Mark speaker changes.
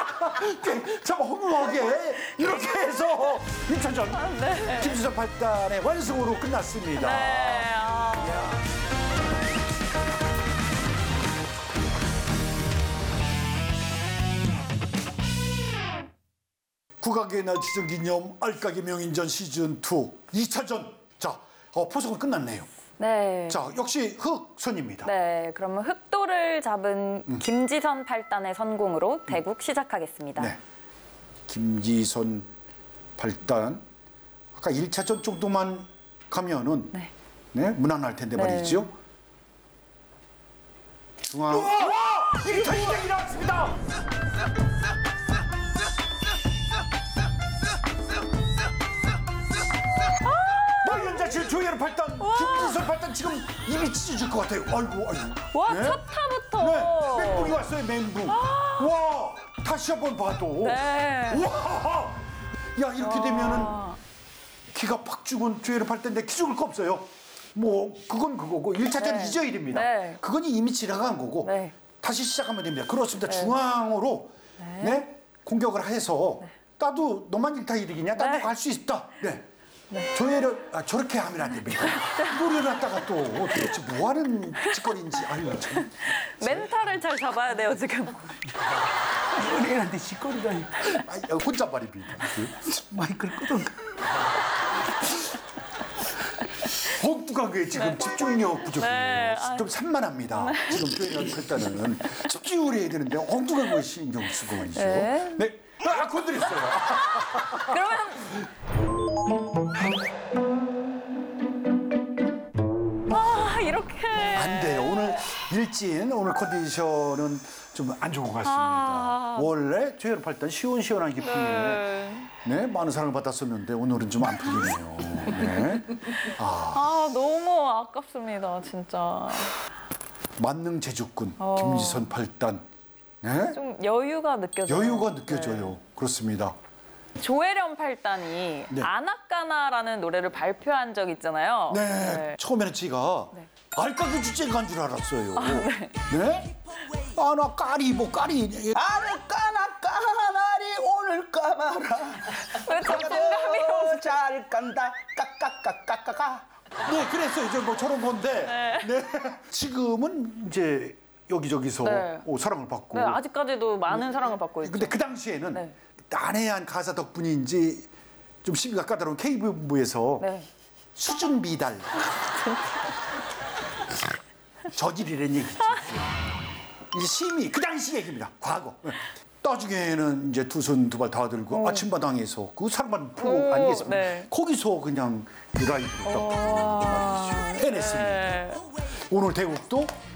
Speaker 1: 참 허무하게 이렇게 해서 2차전
Speaker 2: 네.
Speaker 1: 김지선 8단의 완승으로 끝났습니다.
Speaker 2: 네.
Speaker 1: 국악의 날 지정기념 알까기 명인전 시즌2 2차전. 자, 포석은 끝났네요.
Speaker 2: 네.
Speaker 1: 자, 역시 흑손입니다.
Speaker 2: 네, 그러면 흑도를 잡은 김지선 8단의 선공으로 대국 시작하겠습니다.
Speaker 1: 네. 김지선 8단. 아까 1차전 정도만 가면은 네, 무난할 텐데 말이죠. 중앙. 와! 1타 2대1이 나왔습니다. 지금 조혜련 8단, 김지선 8단 지금 입이 찢어질 것 같아요. 아이고.
Speaker 2: 와,
Speaker 1: 네?
Speaker 2: 첫 타부터.
Speaker 1: 네, 멘붕이 왔어요, 멘붕. 와, 다시 한번 봐도.
Speaker 2: 네.
Speaker 1: 와, 야, 이렇게 되면은 기가 팍 죽은 조혜련 8단인데 기 죽을 거 없어요. 뭐, 그건 그거고, 1차전
Speaker 2: 네.
Speaker 1: 잊어야 됩니다.
Speaker 2: 네.
Speaker 1: 그건 이미 지나간 거고,
Speaker 2: 네.
Speaker 1: 다시 시작하면 됩니다. 그렇습니다. 중앙으로 네. 공격을 해서 나도 너만 1타 1이냐? 나도
Speaker 2: 네.
Speaker 1: 갈 수 있다. 네. 조혜련 저렇게 하면 안 됩니다. 노래놨다가 또 도대체 뭐 하는 짓거리인지 아유 참.
Speaker 2: 멘탈을 잘 잡아야 돼요, 지금.
Speaker 3: 노래한테 짓거리다니.
Speaker 1: 혼잣말입니다.
Speaker 3: 마이크를 끄던가.
Speaker 1: 홍두각에 지금 집중력 부족이에요.
Speaker 2: 네.
Speaker 1: 좀 산만합니다. 지금 조혜련 일단은 집중을 해야 되는데 홍두각에 신경 쓰고 말이죠.
Speaker 2: 네.
Speaker 1: 건드렸어요.
Speaker 2: 그러면 이렇게
Speaker 1: 안 돼요. 오늘 일진 오늘 컨디션은 좀 안 좋은 것 같습니다. 원래 조혜련 8단 시원시원한 기쁨에 네, 많은 사랑을 받았었는데 오늘은 좀 안 풀리네요. 네.
Speaker 2: 너무 아깝습니다, 진짜.
Speaker 1: 만능 제주꾼 김지선 8단. 네?
Speaker 2: 좀 여유가 느껴져요.
Speaker 1: 여유가 느껴져요. 그렇습니다.
Speaker 2: 조혜련 8단이
Speaker 1: 네.
Speaker 2: 아나까나라는 노래를 발표한 적 있잖아요.
Speaker 1: 네. 처음에는 제가 알까기 주제가 간 줄 알았어요. 네? 아나 까리 뭐 까리.
Speaker 3: 아나까나 까나리 오늘 까마라.
Speaker 2: 왜 정감이 없어?
Speaker 3: 잘 깐다 까까까까까까.
Speaker 1: 네, 그랬어요. 이제 뭐 저런 건데. 네. 지금은 이제 여기저기서
Speaker 2: 네.
Speaker 1: 사랑을 받고.
Speaker 2: 네, 아직까지도 많은 사랑을 받고 있죠.
Speaker 1: 근데 그 당시에는
Speaker 2: 네.
Speaker 1: 난해한 가사 덕분인지 좀 시비가 까다로운 K본부에서
Speaker 2: 네.
Speaker 1: 수준 미달 저질이라는 얘기죠. 이제 심의 그 당시 얘기입니다. 과거. 나중에는 이제 두 손 두 발 다 들고 아침마당에서 그 사랑받는 프로 아니겠습니까?
Speaker 2: 네.
Speaker 1: 거기서 그냥 그 라이브로 딱 해냈습니다.
Speaker 2: 네.
Speaker 1: 오늘 대국도